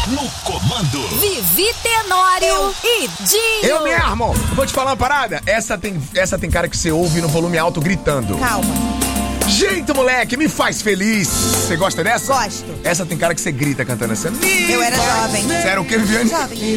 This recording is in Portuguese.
no comando. Vivi Tenório e Dinho. Eu mesmo. Vou te falar uma parada. Essa tem cara que você ouve no volume alto gritando. Calma. Jeito, moleque, me faz feliz. Você gosta dessa? Gosto. Essa tem cara que você grita cantando essa. Eu era jovem. Você era o que, Viviane? Jovem.